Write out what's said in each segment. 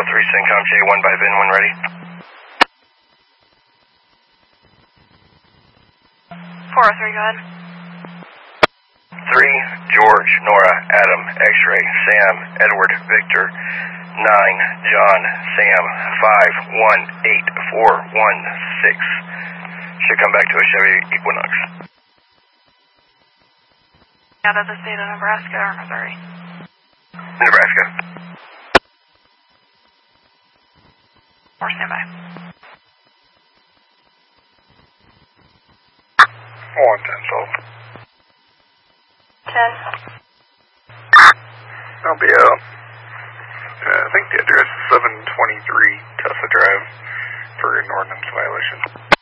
CENTCOM J1 by VIN when ready. 403, go ahead. 3, George, Nora, Adam, X-ray, Sam, Edward, Victor, 9, John, Sam, 5, 1, 8, 4, 1, 6. Should come back to a Chevy Equinox. Out of the state of Nebraska or Missouri? Nebraska. Or standby. 110 sold. 10. I'll be out. I think the address is 723 Tessa Drive for an ordinance violation.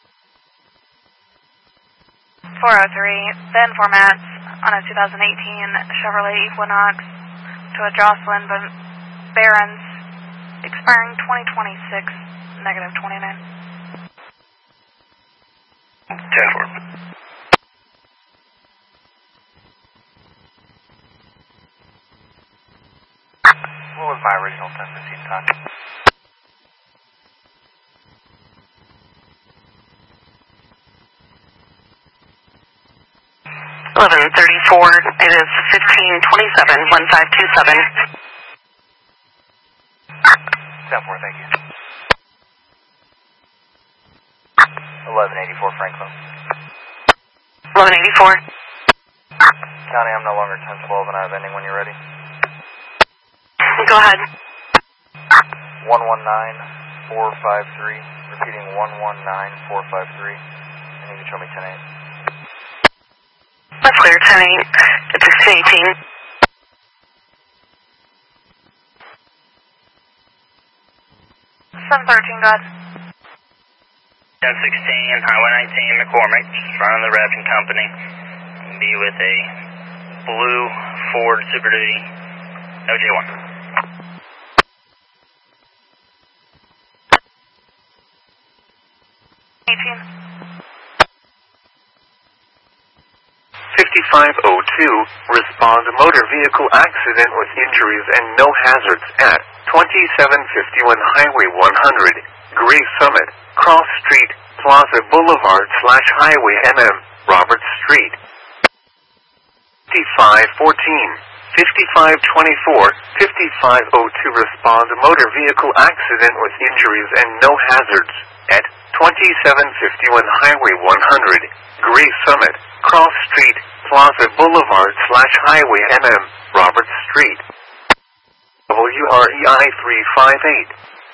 403, VIN formats on a 2018 Chevrolet Equinox to a Jocelyn Barons, expiring 2026, negative 29. 10-4. What was my original 1015 time? $11:34. It is 1527 1527. 10-4, thank you. 1184 Franklin. 1184. County, I'm no longer 1012 and I have ending when you're ready. Go ahead. 119453. Repeating 119453. And you can show me 10-8. That's clear, 10-8. It's 1618. 713, go ahead. 1016, Highway 19, McCormick, just front of the Rafting Company. Be with a blue Ford Super Duty, OJ1. 5502, respond motor vehicle accident with injuries and no hazards at 2751 Highway 100, Gray Summit, Cross Street, Plaza Boulevard / Highway MM, Robert Street. 5514, 5524, 5502, respond motor vehicle accident with injuries and no hazards at 2751 Highway 100, Gray Summit, Cross Street, Plaza Boulevard / Highway MM, Robert Street. WREI 358.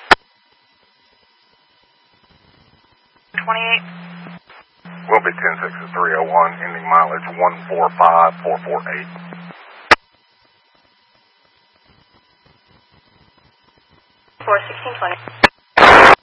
28. Will be 106-301, ending mileage 145448. 41620.